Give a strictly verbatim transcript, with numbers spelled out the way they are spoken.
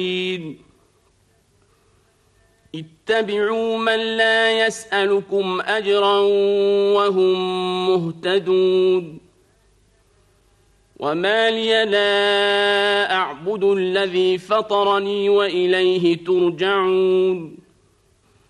اتبعوا من لا يسألكم أجرا وهم مهتدون وما لي لا أعبد الذي فطرني وإليه ترجعون